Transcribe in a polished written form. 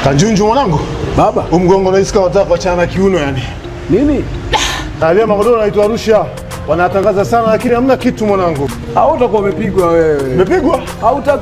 Kanjunju mwanangu. Baba. Umgongo naisikia wataka kuachana kiuno yani. Nini? Alia magodoro naitwa Arusha. Wanatangaza sana lakini hamna kitu mwanangu. Hautakuwa umepigwa wewe. Umepigwa? Hauta